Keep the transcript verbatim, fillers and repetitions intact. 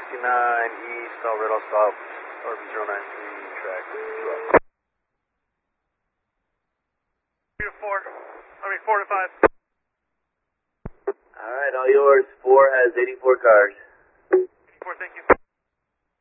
sixty-nine East, all red, all stop, R B zero nine three, track two up. Two to four, I mean four to five. Alright, all yours. Four has eighty-four cars. Four, thank you.